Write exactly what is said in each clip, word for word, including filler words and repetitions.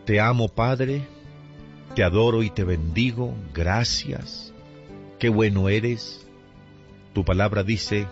Te amo, Padre, te adoro y te bendigo. Gracias, qué bueno eres. Tu palabra dice: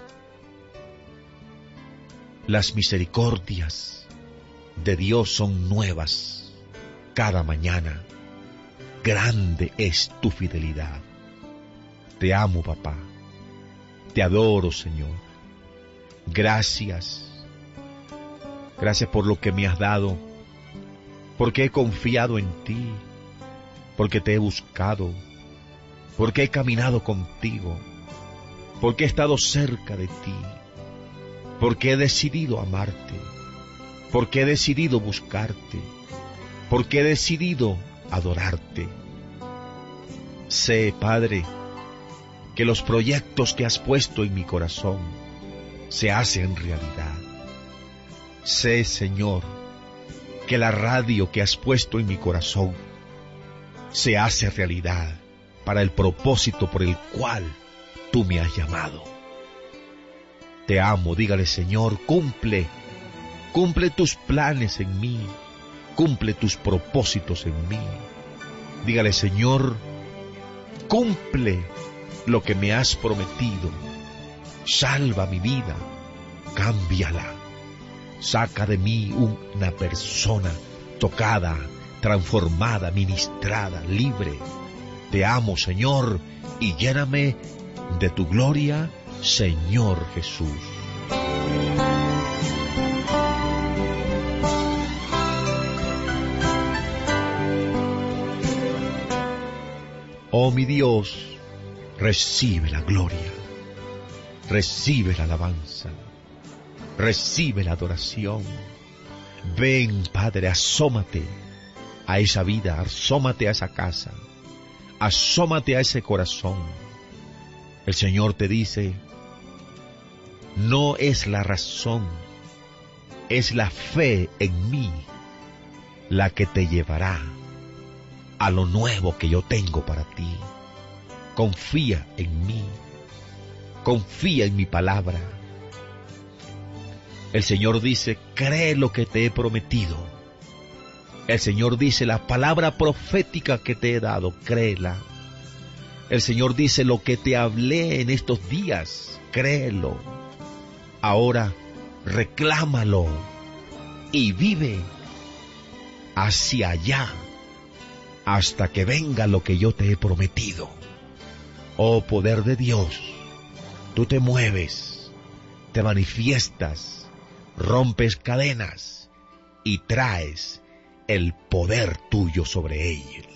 las misericordias de Dios son nuevas cada mañana. Grande es tu fidelidad. Te amo, papá. Te adoro, Señor. Gracias. Gracias por lo que me has dado, porque he confiado en ti, porque te he buscado, porque he caminado contigo, porque he estado cerca de ti, porque he decidido amarte, porque he decidido buscarte, porque he decidido adorarte. Sé, Padre, que los proyectos que has puesto en mi corazón se hacen realidad. Sé, Señor, que la radio que has puesto en mi corazón se hace realidad para el propósito por el cual tú me has llamado. Te amo, dígale: Señor, cumple, cumple tus planes en mí, cumple tus propósitos en mí. Dígale: Señor, cumple lo que me has prometido. Salva mi vida, cámbiala. Saca de mí una persona tocada, transformada, ministrada, libre. Te amo, Señor, y lléname de tu gloria, Señor Jesús. Oh mi Dios, recibe la gloria, recibe la alabanza, recibe la adoración. Ven, Padre, asómate a esa vida, asómate a esa casa, asómate a ese corazón. El Señor te dice: no es la razón, es la fe en mí la que te llevará a lo nuevo que yo tengo para ti. Confía en mí, confía en mi palabra. El Señor dice: cree lo que te he prometido. El Señor dice: la palabra profética que te he dado, créela. El Señor dice: lo que te hablé en estos días, créelo. Ahora reclámalo y vive hacia allá hasta que venga lo que yo te he prometido. Oh poder de Dios, tú te mueves, te manifiestas, rompes cadenas y traes el poder tuyo sobre ellos.